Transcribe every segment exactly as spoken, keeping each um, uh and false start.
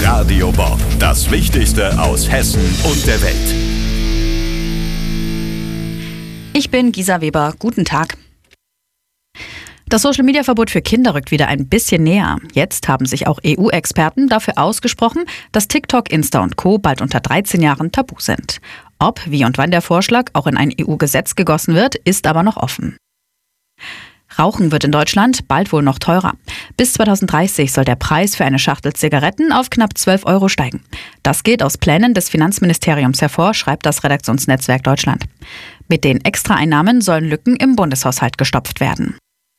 Radio Bob, das Wichtigste aus Hessen und der Welt. Ich bin Gisa Weber. Guten Tag. Das Social-Media-Verbot für Kinder rückt wieder ein bisschen näher. Jetzt haben sich auch E U-Experten dafür ausgesprochen, dass TikTok, Insta und Co. bald unter dreizehn Jahren tabu sind. Ob, wie und wann der Vorschlag auch in ein E U-Gesetz gegossen wird, ist aber noch offen. Rauchen wird in Deutschland bald wohl noch teurer. Bis zweitausenddreißig soll der Preis für eine Schachtel Zigaretten auf knapp zwölf Euro steigen. Das geht aus Plänen des Finanzministeriums hervor, schreibt das Redaktionsnetzwerk Deutschland. Mit den Extraeinnahmen sollen Lücken im Bundeshaushalt gestopft werden.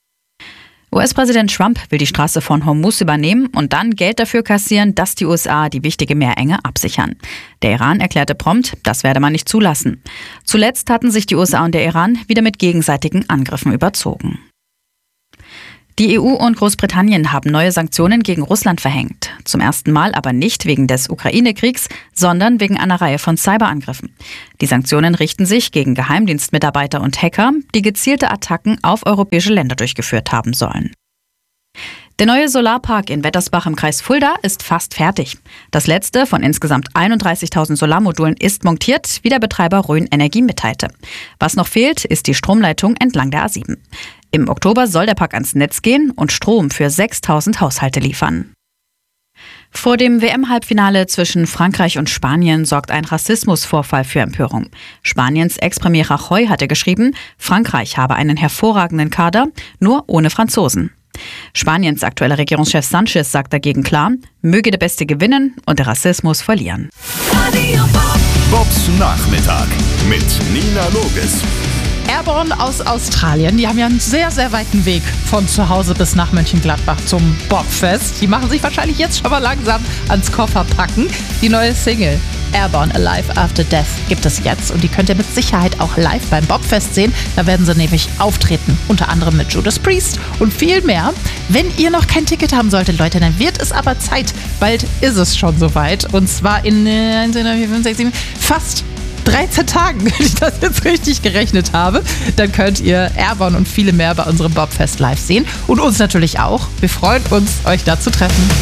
U S-Präsident Trump will die Straße von Hormuz übernehmen und dann Geld dafür kassieren, dass die U S A die wichtige Meerenge absichern. Der Iran erklärte prompt, das werde man nicht zulassen. Zuletzt hatten sich die U S A und der Iran wieder mit gegenseitigen Angriffen überzogen. Die E U und Großbritannien haben neue Sanktionen gegen Russland verhängt. Zum ersten Mal aber nicht wegen des Ukraine-Kriegs, sondern wegen einer Reihe von Cyberangriffen. Die Sanktionen richten sich gegen Geheimdienstmitarbeiter und Hacker, die gezielte Attacken auf europäische Länder durchgeführt haben sollen. Der neue Solarpark in Wettersbach im Kreis Fulda ist fast fertig. Das letzte von insgesamt einunddreißigtausend Solarmodulen ist montiert, wie der Betreiber Rhön Energie mitteilte. Was noch fehlt, ist die Stromleitung entlang der A sieben. Im Oktober soll der Park ans Netz gehen und Strom für sechstausend Haushalte liefern. Vor dem W M-Halbfinale zwischen Frankreich und Spanien sorgt ein Rassismusvorfall für Empörung. Spaniens Ex-Premier Rajoy hatte geschrieben, Frankreich habe einen hervorragenden Kader, nur ohne Franzosen. Spaniens aktueller Regierungschef Sanchez sagt dagegen klar, möge der Beste gewinnen und der Rassismus verlieren. Bobs Nachmittag mit Nina Loges. Airborne aus Australien, die haben ja einen sehr, sehr weiten Weg von zu Hause bis nach Mönchengladbach zum Bobfest. Die machen sich wahrscheinlich jetzt schon mal langsam ans Kofferpacken. Die neue Single Airborne Alive After Death gibt es jetzt und die könnt ihr mit Sicherheit auch live beim Bobfest sehen. Da werden sie nämlich auftreten, unter anderem mit Judas Priest und viel mehr. Wenn ihr noch kein Ticket haben solltet, Leute, dann wird es aber Zeit. Bald ist es schon soweit und zwar in eins, zwei, drei, vier, fünf, sechs, sieben, fast dreizehn Tagen, wenn ich das jetzt richtig gerechnet habe. Dann könnt ihr Airborne und viele mehr bei unserem Bobfest live sehen und uns natürlich auch. Wir freuen uns, euch da zu treffen.